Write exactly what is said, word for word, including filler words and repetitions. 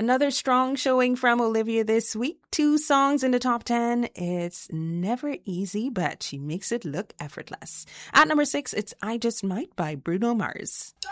Another strong showing from Olivia this week. Two songs in the top ten. It's never easy, but she makes it look effortless. At number six, it's I Just Might by Bruno Mars.